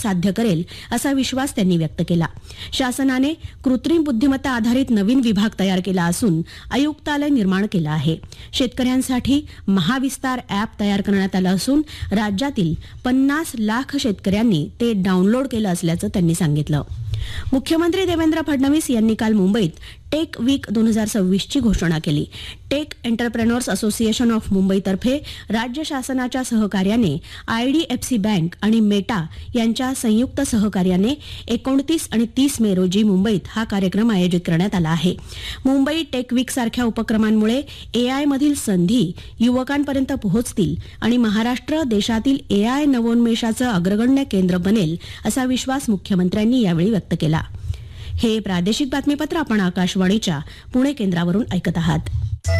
साध्य करेल असा विश्वास त्यांनी व्यक्त केला. शासनाने कृत्रिम बुद्धिमत्ता आधारित नवीन विभाग तयार केला असून आयुक्तालय निर्माण केलं आहे. शेतकऱ्यांसाठी महाविस्तार अॅप तयार करण्यात आलं असून राज्यातील 50 लाख शेतकऱ्यांनी ते डाउनलोड केलं असल्याचं त्यांनी सांगितलं. मुख्यमंत्री देवेंद्र फडणवीस यांनी काल मुंबईत टेक वीक 2026 ची घोषणा केली. टेक एंटरप्रेन्योर्स असोसिएशन ऑफ मुंबईतर्फे राज्य शासनाच्या सहकार्याने आयडीएफसी बँक आणि मेटा यांच्या संयुक्त सहकार्याने 29 आणि 30 मे रोजी मुंबईत हा कार्यक्रम आयोजित करण्यात आला आहे. मुंबई टेक वीक सारख्या उपक्रमांमुळे एआय मधील संधी युवकांपर्यंत पोहोचतील आणि महाराष्ट्र देशातील एआय नवोन्मेषाचं अग्रगण्य केंद्र बनेल असा विश्वास मुख्यमंत्र्यांनी यावेळी व्यक्त केला. हे प्रादेशिक बातमीपत्र आपण आकाशवाणीच्या पुणे केंद्रावरून ऐकत आहात.